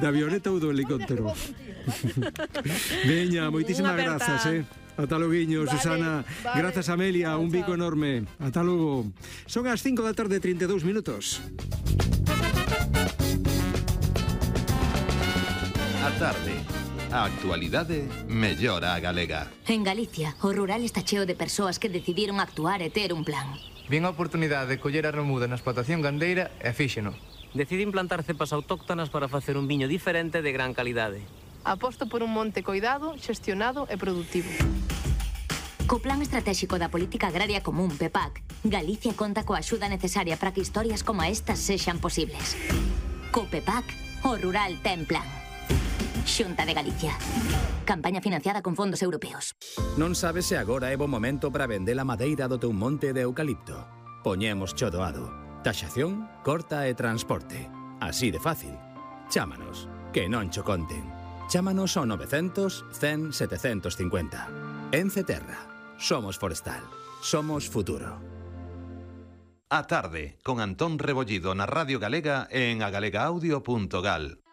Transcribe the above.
Da avioneta ou do helicóptero? Veña, moitísimas grazas, Ata loguiño, Susana. Grazas, Amelia, un bico enorme. Ata logo. Son as 5 da tarde, 32 minutos. A tarde. A actualidade mellora a galega. En Galicia, o rural está cheo de persoas que decidiron actuar e ter un plan. Vin a oportunidade de coller a remuda na explotación gandeira e fíxeno. Decide implantar cepas autóctonas para facer un viño diferente de gran calidade. Aposto por un monte coidado, xestionado e productivo. Co Plan Estratégico da Política Agraria Común, PEPAC, Galicia conta coa axuda necesaria para que historias como estas sexan posibles. Co PEPAC, o rural ten plan. Xunta de Galicia. Campaña financiada con fondos europeos. Non sabes se agora é bo momento para vender a madeira do teu monte de eucalipto. Poñemos cho doado. Taxación, corta e transporte. Así de fácil. Chámanos, que non cho conten. Chámanos ao 900 100 750. Ence Terra. Somos forestal. Somos futuro. A tarde, con Antón Rebollido na Radio Galega e en agalegaudio.gal.